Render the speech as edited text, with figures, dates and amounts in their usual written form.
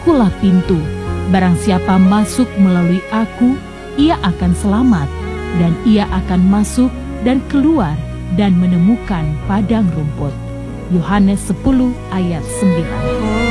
akulah pintu. Barang siapa masuk melalui aku, ia akan selamat, dan ia akan masuk dan keluar dan menemukan padang rumput. Yohanes 10 ayat 9.